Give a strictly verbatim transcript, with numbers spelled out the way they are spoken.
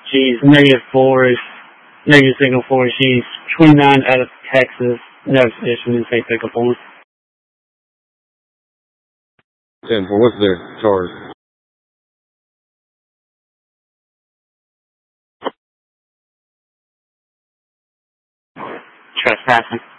She's negative four, negative signal four. She's twenty-nine out of Texas. No suspicion in Saint Pickup on. ten four, what's their charge? Trespassing.